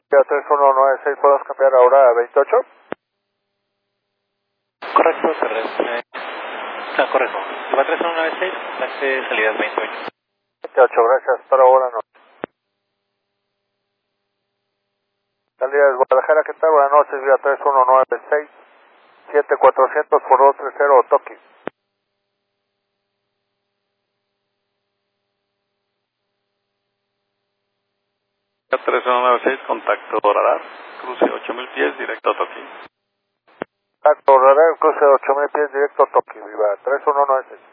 Ya 3196, ¿puedes cambiar ahora a 28? Correcto, terrestre. Está correcto. Viva 3196, clase salidas 28. 28, gracias, para ahora no. Salida de Guadalajara, ¿qué tal? Buenas noches, vía 3196, 7400 por 230, Toki. 3196, contacto radar, cruce 8000 pies, directo a Toki. Contacto radar, cruce 8000 pies, directo a Toki, viva 3196.